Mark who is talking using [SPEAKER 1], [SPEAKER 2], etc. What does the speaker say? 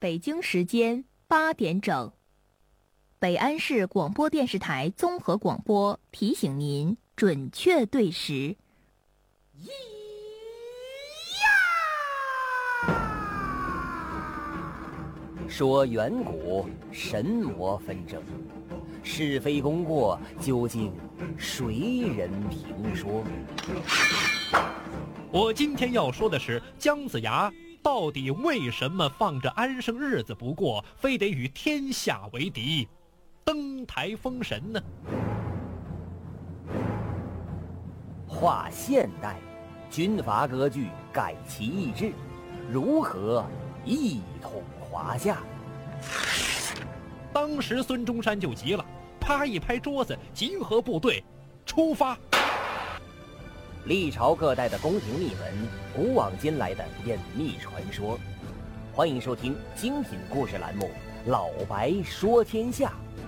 [SPEAKER 1] 北京时间8点整，北安市广播电视台综合广播提醒您准确对时。
[SPEAKER 2] 说远古神魔纷争，是非功过究竟谁人评说？
[SPEAKER 3] 我今天要说的是姜子牙到底为什么放着安生日子不过，非得与天下为敌，登台封神呢？
[SPEAKER 2] 划现代，军阀割据，改其意志，如何一统华夏？
[SPEAKER 3] 当时孙中山就急了，啪一拍桌子，集合部队，出发。
[SPEAKER 2] 历朝各代的宫廷秘闻，古往今来的隐秘传说。欢迎收听精品故事栏目《老白说天下》，